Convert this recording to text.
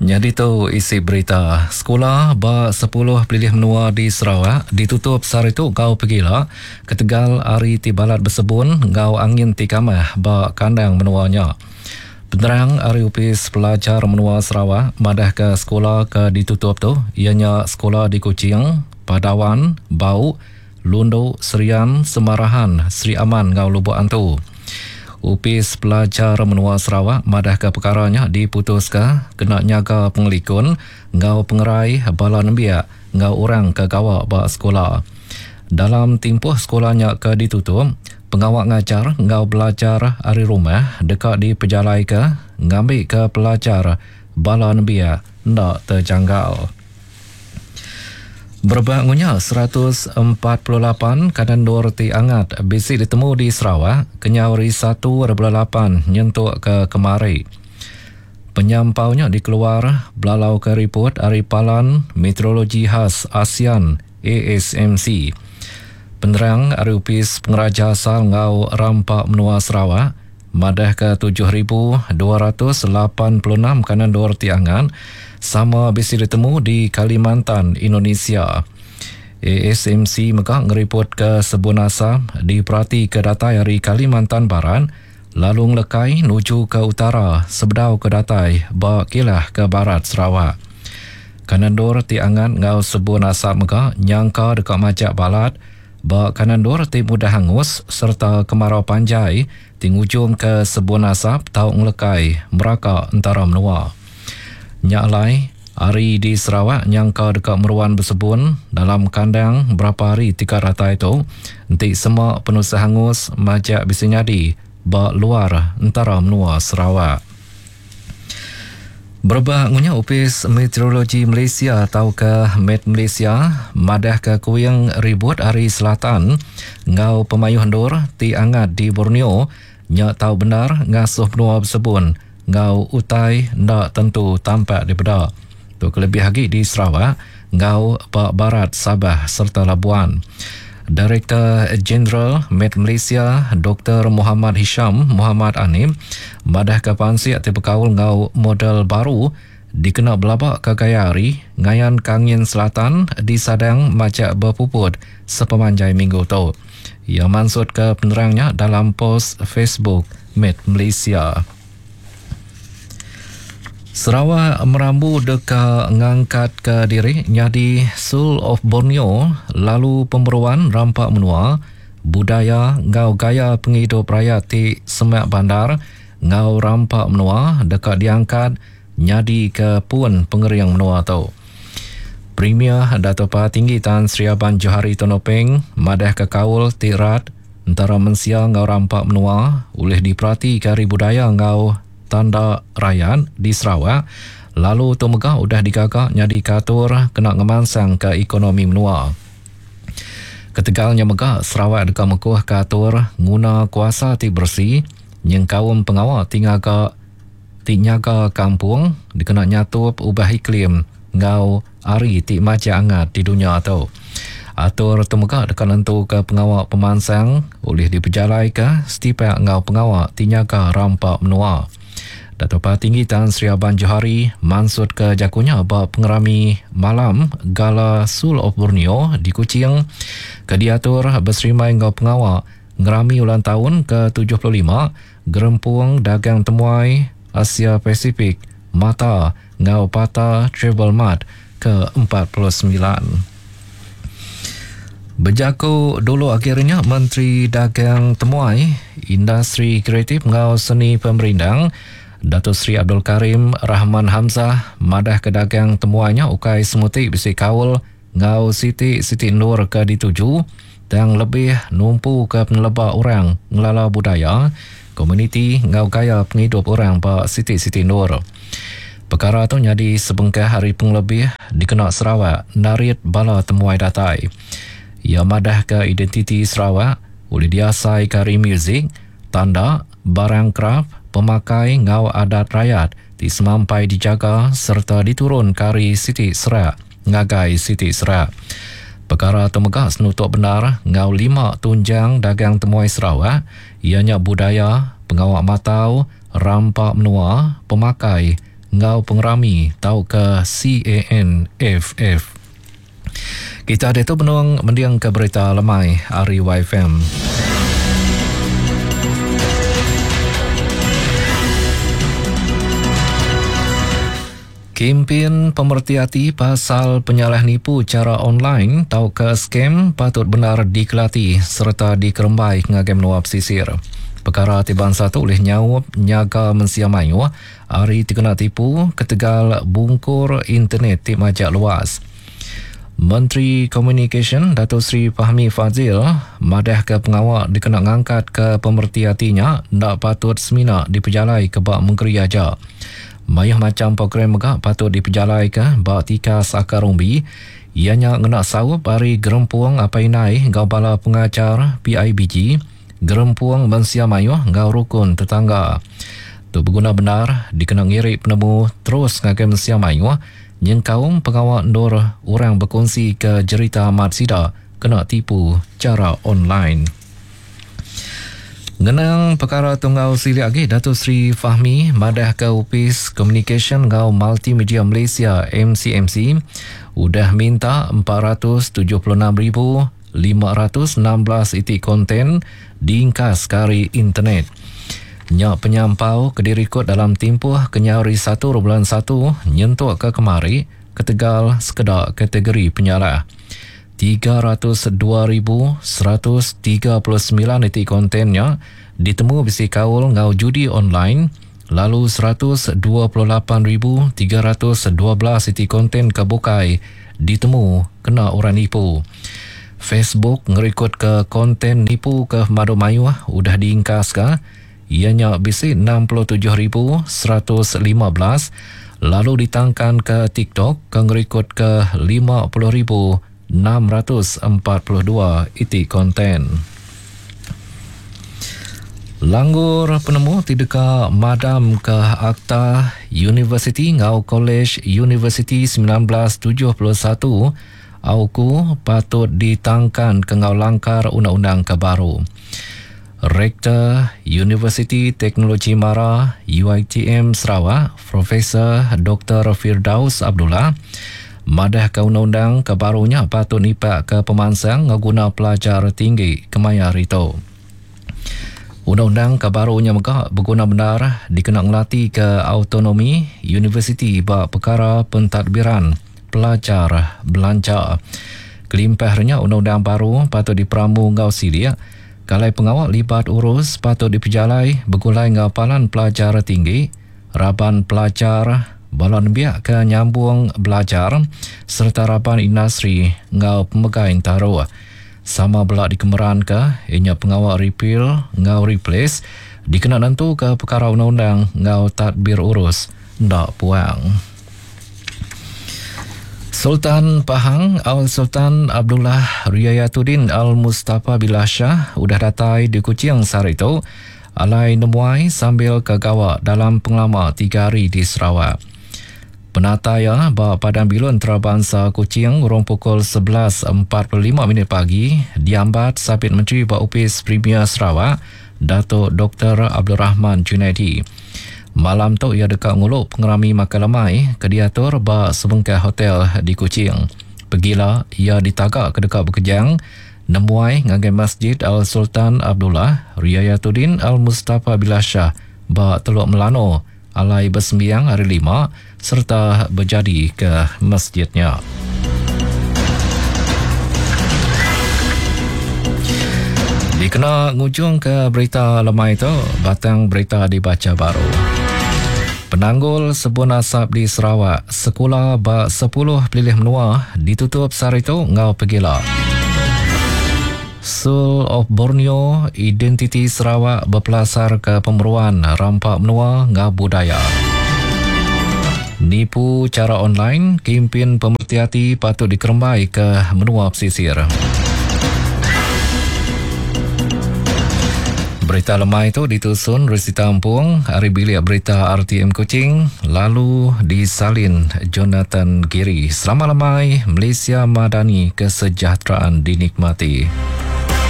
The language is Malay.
Jadi tu isi berita. Sekolah ba 10 pilih menua di Sarawak ditutup sehari tu kau pergilah ke Tegal hari tibalat bersebun kau angin tikamah ba kandang menuanya. Penerang hari upis pelajar menua Sarawak madah ke sekolah ke ditutup tu ianya sekolah di Kuching, Padawan, Bau, Lundu, Serian, Semarahan, Sri Aman kau Lubuk Antu. Upis pelajar menua Sarawak madah ke perkaranya diputuskan kena nyaga pengelikun ngau pengerai bala nembia ngau orang ke gawak ba sekolah. Dalam tempoh sekolahnya ke ditutup, pengawak ngajar ngau belajar hari rumah dekat di pejalai ke ngambil ke pelajar bala nembia ndak terjanggal. Berbangunnya 148 kanandor ti angat bisi ditemu di Sarawak, kenyauri 1.8 nyentuk ke kemari. Penyampaunya dikeluar belalau ke report Aripalan Meteorologi Khas ASEAN ASMC. Penerang Arupis Pengeraja Asal ngau Rampak Menua Sarawak, madah ke 7,286 kanandor ti angat, sama bisi ditemu di Kalimantan, Indonesia. ASMC Mekah ngeriput ke Sebun Asam diperhati ke datai hari Kalimantan Barat, lalu ngelekai nuju ke utara sebedau ke datai bakilah ke barat Sarawak. Kanandor ti angan ngau Sebun Asam Mekah nyangka dekat Majak Balat, ba kanandor ti mudah hangus serta kemarau panjai ti ngujung ke Sebun Asap tau ngelekai meraka antara menua. Nyaklai, hari di Sarawak nyangka dekat Meruan Bersebun dalam kandang berapa hari tika rata itu, nanti semua penuh sehangus majak bisa nyadi ba luar antara menua Sarawak. Berbangunnya upis Meteorologi Malaysia atau ke Met Malaysia madah ke Kuyang ribut hari selatan ngau pemayuh hendur ti angat di Borneo nyak tahu benar ngasuh menua Bersebun ngau utai ndak tentu tampak di bedak. Tu kelebih lagi di Sarawak, ngau barat Sabah serta Labuan. Direktur Jeneral Met Malaysia Dr. Muhammad Hisham Muhammad Anim madah ke pansi ati berkaul ngau model baru dikena belabak ke Gayari ngayan Kangin Selatan di Sadang Majak berpuput sepemanjai minggu tu. Ia maksud ke penerangnya dalam post Facebook Met Malaysia. Sarawak merambu deka ngangkat ke diri nyadi Sul of Borneo lalu pemberuan rampak menua budaya ngau gaya penghidup rakyat ti Semak Bandar ngau rampak menua dekat diangkat nyadi ke pun pengeriang menua tu. Premier Dato' Tinggi Tan Sri Aban Johari Tonopeng madah ke kaul tirat antara mensia ngau rampak menua oleh diperhati kari budaya ngau tanda rakyat di Sarawak, lalu tu megah udah digagak nyadi katur kena ngemansang ke ekonomi menua. Ketegalnya megah Sarawak dekat mekuh katur guna kuasa ti bersih yang kaum pengawal tinyaga kampung dikena nyatup ubah iklim ngau ari ti maja angat di dunia tu. Atur tu megah dekat nentu ke pengawal pemansang oleh diperjalai ke setiap ngau pengawal tinyaga rampak menua. Dato' Tinggi Tan Sri Aban Johari maksud ke jakunya bab pengerami malam Gala Sul of Borneo di Kuching ke diatur berserimai ngau pengawal ngerami ulang tahun ke-75 Gerempung Dagang Temuai Asia Pasifik Mata ngau Pata Travel Mart ke-49. Berjaku dulu akhirnya Menteri Dagang Temuai Industri Kreatif ngau Seni Pemerindang Datuk Seri Abdul Karim Rahman Hamzah madah ke dagang temuannya ukai semutik bisi kaul ngau Siti Nur ke dituju dan lebih numpu ke penelebak orang ngelala budaya komuniti ngau gaya penghidup orang pa Siti Nur. Perkara tu nyadi sebengkah hari penglebih dikena Sarawak narit bala temuai datai. Ia madah ke identiti Sarawak oleh diasai kari muzik, tanda, barang kraf, pemakai ngau adat rakyat disemampai dijaga serta diturun kari Siti Serak, ngagai Siti Serak. Perkara temegah senutuk benar ngau 5 tunjang dagang temuai Sarawak, ianya budaya, pengawak matau, rampak menua, pemakai, ngau pengerami tau ke CANFF. Kita ada tu penuang mendiang ke berita lemai Ari YFM. Kempen pemerhati pasal penyalah nipu cara online tau ke scam patut benar dikelati serta dikerembai ngagem nuap sisir. Perkara tiban satu oleh nyawab nyaga mensiamayu hari terkena tipu ketegal bungkur internet di majak luas. Menteri Komunikasi Datuk Seri Fahmi Fadzil madah ke pengawal dikena ngangkat ke pemerhatinya ndak patut semina diperjalai ke bak mengkeri aja. Mayah macam program megak patut diperjalai ke bak tikas akar umbi ianya ngenak sawab hari gerempuang apai naik gau bala pengacar PIBG gerempuang Bansia Mayuh ngau rukun tetangga. Tu berguna benar dikena ngirik penemu terus ngagem Bansia Mayuh yang kaum pengawal ndor orang berkongsi ke cerita amat sida kena tipu cara online. Ngenang perkara tunggal sili lagi Datuk Seri Fahmi madah ke Office Communication ngau Multimedia Malaysia MCMC udah minta 476,516 itik konten diingkas kari internet. Nyak penyampau kedirikut dalam tempoh kenyari 1.1 nyentuk ke kemari ketegal sekedar kategori penyalah. 302,139 itik kontennya ditemu bisi kaul ngau judi online, lalu 128,312 itik konten kebukai ditemu kena orang nipu. Facebook ngerikut ke konten nipu ke Madu Mayu udah diingkas ke ianya bisi 67,115 lalu ditangkan ke TikTok ke ngerikut ke 50,642 itik konten. Langgur penemu tideka madam ke Akta University ngau College University 1971 auku patut ditangkan ke ngau langkar undang-undang ke baru. Rektor Universiti Teknologi Mara UiTM Sarawak Profesor Dr. Firdaus Abdullah madah ke undang-undang kebarunya patut nipak ke pemansang ngaguna pelajar tinggi kemaya rito. Undang-undang kebarunya megak berguna benar dikena ngelati ke autonomi universiti bak perkara pentadbiran pelajar belanja. Kelimpahnya undang-undang baru patut diperamu ngau sidia. Kalai pengawal libat urus patut diperjalai bergulai ngapalan pelajar tinggi, raban pelajar, balon biak ke nyambung belajar, serta raban industri ngau pemegang taruh. Sama belak dikemeran ke, ianya pengawal repeal ngau replace, dikena nentu ke perkara undang-undang ngau tadbir urus, ndak puang. Sultan Pahang Al-Sultan Abdullah Riayatuddin Al-Mustafa Billah Shah udah datai di Kuching Sarito alai nemuai sambil kegawak dalam penglama 3 hari di Sarawak. Penataya bak Padang Bilun Antarabangsa Kuching urung pukul 11.45 pagi diambat Sabit Menteri bak Upis Premier Sarawak Datuk Dr. Abdul Rahman Junaidi. Malam tu ia dekat nguluk pengerami makan lemai ke diatur bak sebengkai hotel di Kuching. Pergilah ia ditagak ke dekat Bekejang, nemuai ngagai Masjid Al-Sultan Abdullah Riayatuddin Al-Mustafa Billah Shah bak Teluk Melano alai bersembiang hari 5 serta berjadi ke masjidnya. Dikena ngujung ke berita lemai tu, batang berita dibaca baru. Penanggul sebun asap di Sarawak, sekolah bak 10 pelilih menua ditutup sehari itu ngau pergila. Soul of Borneo, identiti Sarawak berpelasar ke pemeruan rampak menua ngau budaya. Nipu cara online, kempen pemerhati patut dikerembai ke menua pesisir. Berita lemah itu ditusun Resi Tampung, hari bilik berita RTM Kuching, lalu disalin Jonathan Giri. Selamat lemai, Malaysia Madani, kesejahteraan dinikmati.